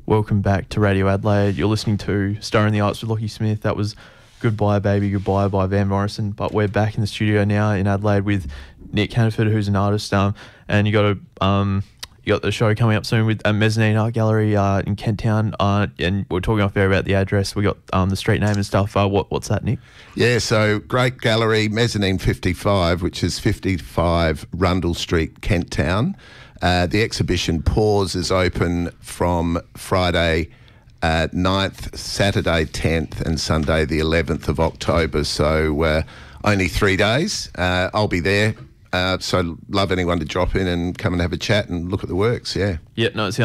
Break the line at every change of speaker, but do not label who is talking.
Welcome back to Radio Adelaide. You're listening to Star in the Arts with Lockie Smith. That was Goodbye Baby Goodbye by Van Morrison. But we're back in the studio now in Adelaide with Nick Hannaford, who's an artist. And you got the show coming up soon with Mezzanine Art Gallery in Kent Town. And we're talking off air about the address. We got the street name and stuff. What's that, Nick?
Yeah, so great gallery, Mezzanine 55, which is 55 Rundle Street, Kent Town. The exhibition Pause is open from Friday 9th, Saturday 10th and Sunday the 11th of October. So only 3 days. I'll be there. So love anyone to drop in and come and have a chat and look at the works, yeah.
Yeah, no, it sounds